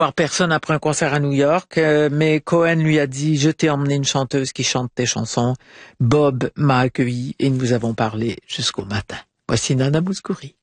voir personne après un concert à New York, mais Cohen lui a dit « Je t'ai emmené une chanteuse qui chante tes chansons ». Bob m'a accueilli et nous avons parlé jusqu'au matin. Voici Nana Mouskouri.